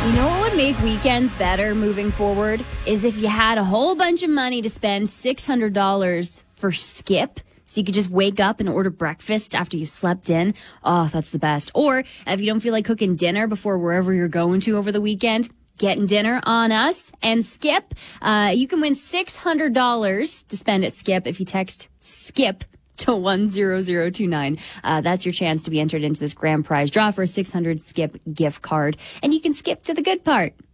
You know what would make weekends better moving forward? Is if you had a whole bunch of money to spend $600 for Skip. So you could just wake up and order breakfast after you slept in. Oh, that's the best. Or if you don't feel like cooking dinner before wherever you're going to over the weekend, getting dinner on us and Skip. You can win $600 to spend at Skip if you text SKIP to 10029. That's your chance to be entered into this grand prize draw for a $600 Skip gift card. And you can skip to the good part.